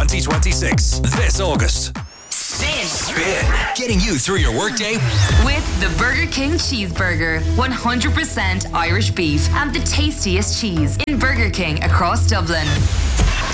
2026 this August. Spin. Getting you through your workday With the Burger King Cheeseburger. 100% Irish beef and the tastiest cheese in Burger King across Dublin.